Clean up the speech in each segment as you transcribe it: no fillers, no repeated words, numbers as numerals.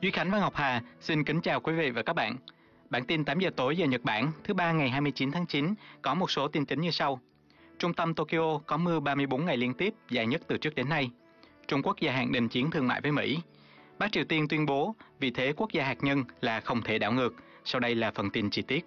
Duy Khánh và Ngọc Hà xin kính chào quý vị và các bạn. Bản tin 8 giờ tối giờ Nhật Bản thứ ba ngày 29 tháng 9 có một số tin chính như sau. Trung tâm Tokyo có mưa 34 ngày liên tiếp, dài nhất từ trước đến nay. Trung Quốc gia hạn đình chiến thương mại với Mỹ. Bắc Triều Tiên tuyên bố vị thế quốc gia hạt nhân là không thể đảo ngược. Sau đây là phần tin chi tiết.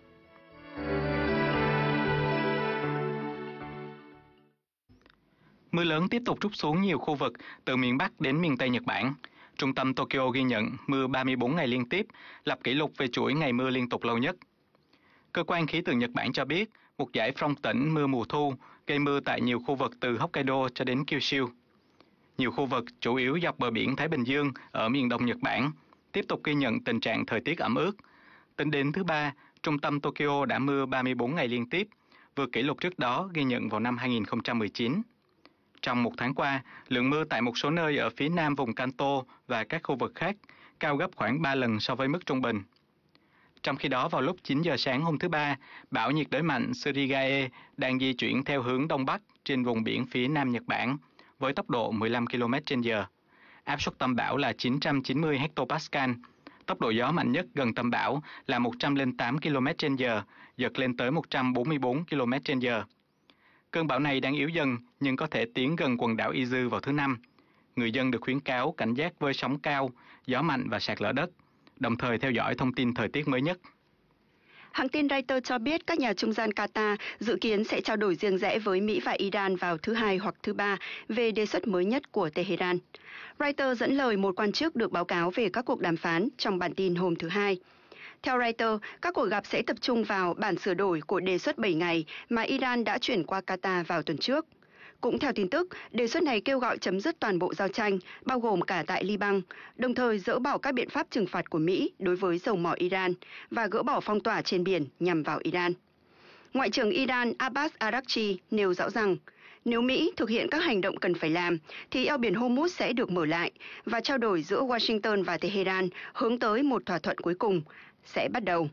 Mưa lớn tiếp tục trút xuống nhiều khu vực từ miền Bắc đến miền Tây Nhật Bản. Trung tâm Tokyo ghi nhận mưa 34 ngày liên tiếp, lập kỷ lục về chuỗi ngày mưa liên tục lâu nhất. Cơ quan khí tượng Nhật Bản cho biết, một dải phong tĩnh mưa mùa thu gây mưa tại nhiều khu vực từ Hokkaido cho đến Kyushu. Nhiều khu vực, chủ yếu dọc bờ biển Thái Bình Dương ở miền đông Nhật Bản, tiếp tục ghi nhận tình trạng thời tiết ẩm ướt. Tính đến thứ ba, trung tâm Tokyo đã mưa 34 ngày liên tiếp, vượt kỷ lục trước đó ghi nhận vào năm 2019. Trong một tháng qua, lượng mưa tại một số nơi ở phía nam vùng Kanto và các khu vực khác cao gấp khoảng 3 lần so với mức trung bình. Trong khi đó, vào lúc 9 giờ sáng hôm thứ Ba, bão nhiệt đới mạnh Surigae đang di chuyển theo hướng Đông Bắc trên vùng biển phía Nam Nhật Bản với tốc độ 15 km/h. Áp suất tâm bão là 990 hectopascal. Tốc độ gió mạnh nhất gần tâm bão là 108 km/h, giật lên tới 144 km/h. Cơn bão này đang yếu dần nhưng có thể tiến gần quần đảo Izu vào thứ Năm. Người dân được khuyến cáo cảnh giác với sóng cao, gió mạnh và sạt lở đất, đồng thời theo dõi thông tin thời tiết mới nhất. Hãng tin Reuters cho biết các nhà trung gian Qatar dự kiến sẽ trao đổi riêng rẽ với Mỹ và Iran vào thứ Hai hoặc thứ Ba về đề xuất mới nhất của Tehran. Reuters dẫn lời một quan chức được báo cáo về các cuộc đàm phán trong bản tin hôm thứ Hai. Theo Reuters, các cuộc gặp sẽ tập trung vào bản sửa đổi của đề xuất 7 ngày mà Iran đã chuyển qua Qatar vào tuần trước. Cũng theo tin tức, đề xuất này kêu gọi chấm dứt toàn bộ giao tranh, bao gồm cả tại Liban, đồng thời dỡ bỏ các biện pháp trừng phạt của Mỹ đối với dầu mỏ Iran và gỡ bỏ phong tỏa trên biển nhằm vào Iran. Ngoại trưởng Iran Abbas Araghchi nêu rõ rằng, nếu Mỹ thực hiện các hành động cần phải làm, thì eo biển Hormuz sẽ được mở lại và trao đổi giữa Washington và Tehran hướng tới một thỏa thuận cuối cùng sẽ bắt đầu.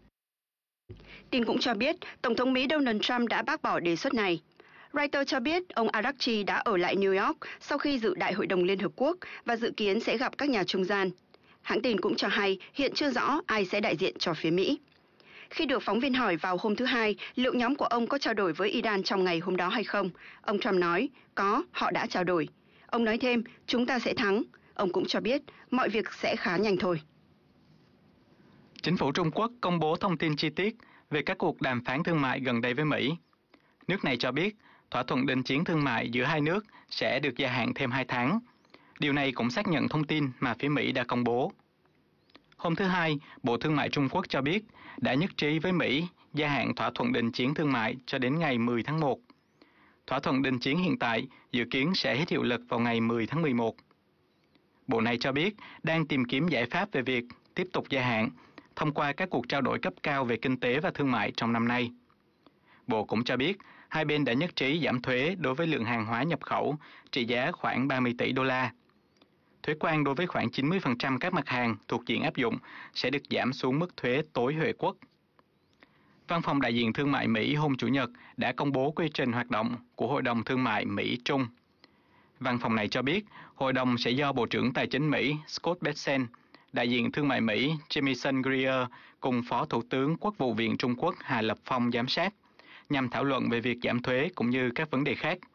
Tin cũng cho biết, Tổng thống Mỹ Donald Trump đã bác bỏ đề xuất này. Reuters cho biết ông Araghchi đã ở lại New York sau khi dự Đại hội đồng Liên Hợp Quốc và dự kiến sẽ gặp các nhà trung gian. Hãng tin cũng cho hay hiện chưa rõ ai sẽ đại diện cho phía Mỹ. Khi được phóng viên hỏi vào hôm thứ Hai liệu nhóm của ông có trao đổi với Iran trong ngày hôm đó hay không, ông Trump nói, có, họ đã trao đổi. Ông nói thêm, chúng ta sẽ thắng. Ông cũng cho biết, mọi việc sẽ khá nhanh thôi. Chính phủ Trung Quốc công bố thông tin chi tiết về các cuộc đàm phán thương mại gần đây với Mỹ. Nước này cho biết, thỏa thuận đình chiến thương mại giữa hai nước sẽ được gia hạn thêm 2 tháng. Điều này cũng xác nhận thông tin mà phía Mỹ đã công bố. Hôm thứ Hai, Bộ Thương mại Trung Quốc cho biết đã nhất trí với Mỹ gia hạn thỏa thuận đình chiến thương mại cho đến ngày 10 tháng 1. Thỏa thuận đình chiến hiện tại dự kiến sẽ hết hiệu lực vào ngày 10 tháng 11. Bộ này cho biết đang tìm kiếm giải pháp về việc tiếp tục gia hạn thông qua các cuộc trao đổi cấp cao về kinh tế và thương mại trong năm nay. Bộ cũng cho biết hai bên đã nhất trí giảm thuế đối với lượng hàng hóa nhập khẩu trị giá khoảng 30 tỷ đô la. Thuế quan đối với khoảng 90% các mặt hàng thuộc diện áp dụng sẽ được giảm xuống mức thuế tối huệ quốc. Văn phòng đại diện thương mại Mỹ hôm Chủ nhật đã công bố quy trình hoạt động của Hội đồng Thương mại Mỹ-Trung. Văn phòng này cho biết hội đồng sẽ do Bộ trưởng Tài chính Mỹ Scott Bessent, đại diện thương mại Mỹ Jamieson Greer cùng Phó Thủ tướng Quốc vụ viện Trung Quốc Hà Lập Phong giám sát, nhằm thảo luận về việc giảm thuế cũng như các vấn đề khác.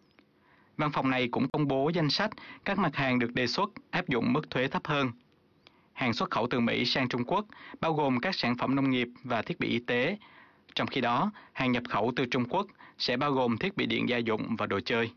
Văn phòng này cũng công bố danh sách các mặt hàng được đề xuất áp dụng mức thuế thấp hơn. Hàng xuất khẩu từ Mỹ sang Trung Quốc bao gồm các sản phẩm nông nghiệp và thiết bị y tế, trong khi đó hàng nhập khẩu từ Trung Quốc sẽ bao gồm thiết bị điện gia dụng và đồ chơi.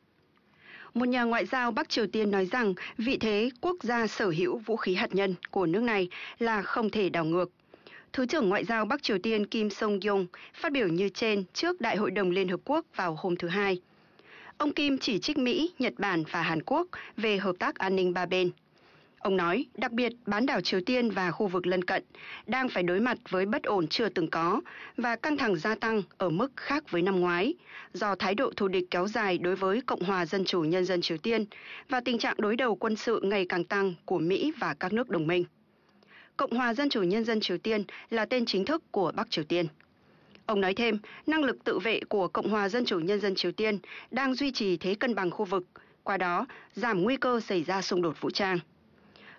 Một nhà ngoại giao Bắc Triều Tiên nói rằng vị thế quốc gia sở hữu vũ khí hạt nhân của nước này là không thể đảo ngược. Thứ trưởng Ngoại giao Bắc Triều Tiên Kim Song-yong phát biểu như trên trước Đại hội đồng Liên Hợp Quốc vào hôm thứ Hai. Ông Kim chỉ trích Mỹ, Nhật Bản và Hàn Quốc về hợp tác an ninh ba bên. Ông nói, đặc biệt bán đảo Triều Tiên và khu vực lân cận đang phải đối mặt với bất ổn chưa từng có và căng thẳng gia tăng ở mức khác với năm ngoái do thái độ thù địch kéo dài đối với Cộng hòa Dân chủ Nhân dân Triều Tiên và tình trạng đối đầu quân sự ngày càng tăng của Mỹ và các nước đồng minh. Cộng hòa Dân chủ Nhân dân Triều Tiên là tên chính thức của Bắc Triều Tiên. Ông nói thêm, năng lực tự vệ của Cộng hòa Dân chủ Nhân dân Triều Tiên đang duy trì thế cân bằng khu vực, qua đó giảm nguy cơ xảy ra xung đột vũ trang.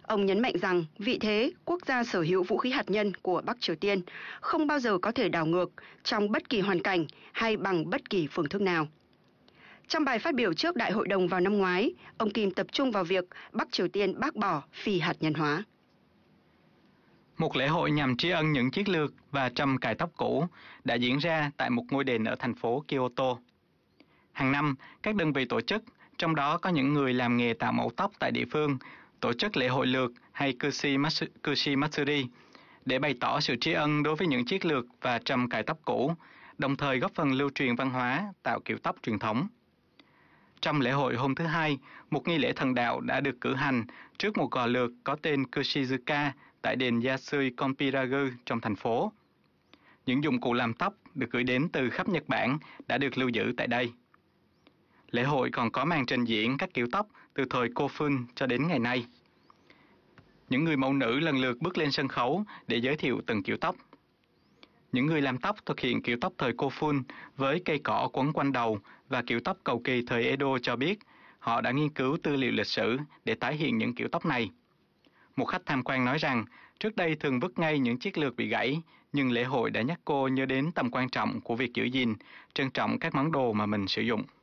Ông nhấn mạnh rằng vị thế quốc gia sở hữu vũ khí hạt nhân của Bắc Triều Tiên không bao giờ có thể đảo ngược trong bất kỳ hoàn cảnh hay bằng bất kỳ phương thức nào. Trong bài phát biểu trước Đại hội đồng vào năm ngoái, ông Kim tập trung vào việc Bắc Triều Tiên bác bỏ phi hạt nhân hóa. Một lễ hội nhằm tri ân những chiến lược và trầm cài tóc cũ đã diễn ra tại một ngôi đền ở thành phố Kyoto. Hàng năm, các đơn vị tổ chức, trong đó có những người làm nghề tạo mẫu tóc tại địa phương, tổ chức lễ hội lược hay Kushi Matsuri để bày tỏ sự tri ân đối với những chiếc lược và trầm cài tóc cũ, đồng thời góp phần lưu truyền văn hóa, tạo kiểu tóc truyền thống. Trong lễ hội hôm thứ Hai, một nghi lễ thần đạo đã được cử hành trước một gò lược có tên Kushizuka tại đền Yasui Konpiragu trong thành phố. Những dụng cụ làm tóc được gửi đến từ khắp Nhật Bản đã được lưu giữ tại đây. Lễ hội còn có màn trình diễn các kiểu tóc từ thời Kofun cho đến ngày nay. Những người mẫu nữ lần lượt bước lên sân khấu để giới thiệu từng kiểu tóc. Những người làm tóc thực hiện kiểu tóc thời Kofun với cây cỏ quấn quanh đầu và kiểu tóc cầu kỳ thời Edo cho biết họ đã nghiên cứu tư liệu lịch sử để tái hiện những kiểu tóc này. Một khách tham quan nói rằng trước đây thường vứt ngay những chiếc lược bị gãy, nhưng lễ hội đã nhắc cô nhớ đến tầm quan trọng của việc giữ gìn, trân trọng các món đồ mà mình sử dụng.